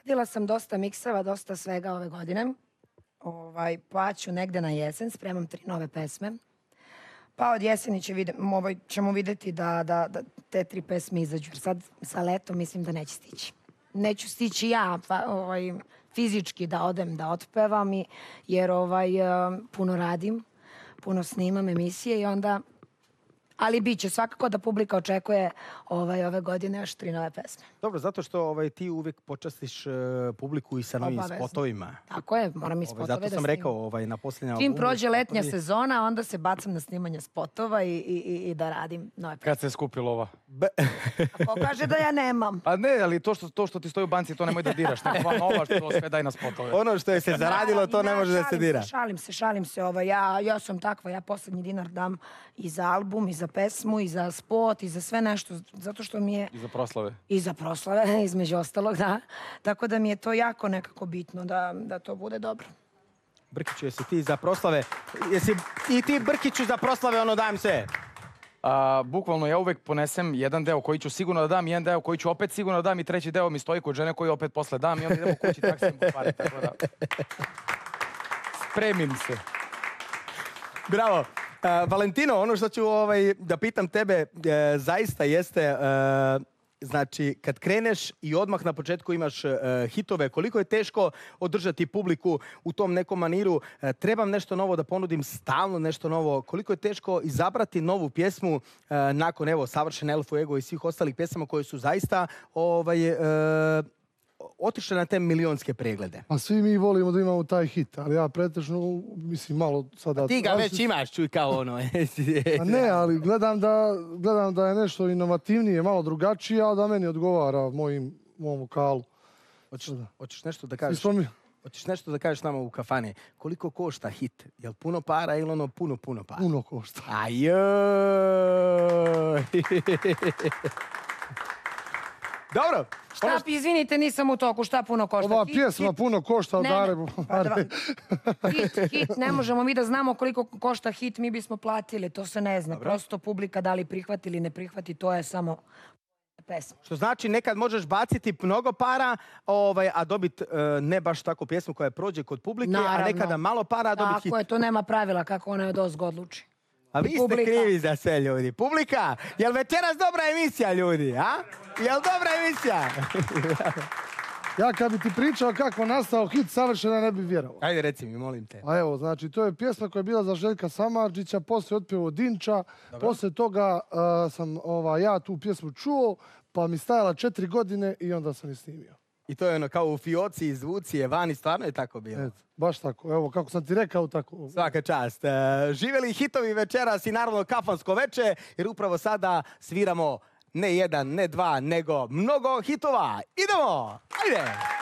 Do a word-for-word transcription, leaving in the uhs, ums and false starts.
Radila sam dosta mikseva, dosta svega ove godine. Ovaj, pa ću negde na jesen, spremam tri nove pesme. Pa od jeseni će vide, ovaj, ćemo videti da, da, da te tri pesme izađu. Jer sad sa letom mislim da neće stići. Neću stići ja pa, ovaj, fizički da odem da otpevam, i, jer ovaj, puno radim, puno snimam emisije i onda... Ali bit će svakako da publika očekuje ovaj, ove godine još tri nove pesme. Dobro, zato što ovaj, ti uvijek počastiš uh, publiku i sa novim Obavezno. Spotovima. Tako je, moram i spotove da snimam. Zato sam rekao ovaj, na posljednjem albumu. Čim prođe letnja spotovi... sezona, onda se bacam na snimanje spotova i, i, i da radim nove pesme. Kad se skupi lova? Be... A ko kaže da ja nemam? Pa ne, ali to što, to što ti stoji u banci, to nemoj da diraš. Nego van nova što sve daj na spotove. Ono što je se zaradilo, to ne može da se dira. Šalim se, šalim se. Ovaj, ja, ja sam takva, ja poslednji dinar dam i za album, i za pesmu, i za spot, i za sve nešto, zato što mi je... I za proslave. I za proslave, između ostalog, da. Tako da mi je to jako nekako bitno, da, da to bude dobro. Brkiću, jesi ti za proslave? Jesi i ti, Brkiću, za proslave, ono, dajem se? A, bukvalno ja uvek ponesem jedan deo koji ću sigurno da dam, jedan deo koji ću opet sigurno da dam i treći deo mi stoji kod žene koji opet posle dam i onda idemo kući taksijem po pare. Tako da... Spremim se. Bravo. Uh, Valentino, ono što ću ovaj, da pitam tebe, uh, zaista jeste, uh, znači, kad kreneš i odmah na početku imaš uh, hitove, koliko je teško održati publiku u tom nekom maniru, uh, trebam nešto novo da ponudim, stalno nešto novo, koliko je teško izabrati novu pjesmu uh, nakon, evo, Savršen Elf Ego i svih ostalih pjesama koje su zaista ovaj, uh, otišle na te milionske preglede. A svi mi volimo da imamo taj hit, ali ja pretežno, mislim, malo sada... A ti ga već imaš, čuj kao ono. A ne, ali gledam da, gledam da je nešto inovativnije, malo drugačije, a da meni odgovara mojim, mom vokalu. Hoćeš, hoćeš nešto da kažeš? Mi... Hoćeš nešto da kažeš nama u kafani? Koliko košta hit? Je li puno para ili ono puno, puno para? Puno košta. Ajoj! Dobro. Šta, ono što... izvinite, nisam u toku, šta puno košta? Ova hit, pjesma hit... puno košta od Dare. Hit, hit, ne možemo mi da znamo koliko košta hit, mi bismo platili, to se ne zna. Dobro. Prosto publika da li prihvati ili ne prihvati, to je samo pesma. Što znači nekad možeš baciti mnogo para, ovaj, a dobiti uh, ne baš tako pjesmu koja prođe kod publike, naravno. A nekada malo para, a dobiti hit. Tako je, to nema pravila kako ona od ozgo odluči. A vi ste krivi za sve, ljudi. Publika, jel večeras dobra emisija, ljudi, a? Jel dobra emisija? Ja kad bi ti pričao kako nastao hit Savršena ne bi vjerovao. Ajde, reci mi, molim te. A evo, znači, to je pjesma koja je bila za Željka Samardžića, poslije otpjevo Dinča, dobro. Poslije toga uh, sam ova, ja tu pjesmu čuo, pa mi stajala četiri godine i onda sam je snimio. I to je ono kao u fioci i zvuci je vani, stvarno je tako bilo. Et, baš tako, evo kako sam ti rekao tako. Svaka čast. E, živjeli hitovi večeras i naravno kafansko veče, jer upravo sada sviramo ne jedan, ne dva, nego mnogo hitova. Idemo! Ajde!